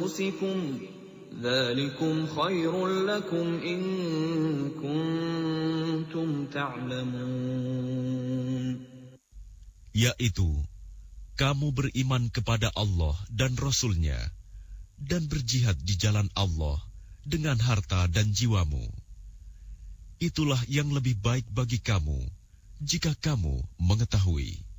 أنفسكم ذلكم خير لكم إن كنتم تعلمون. Yaitu, kamu beriman kepada Allah dan Rasul-Nya dan berjihad di jalan Allah dengan harta dan jiwamu. Itulah yang lebih baik bagi kamu jika kamu mengetahui.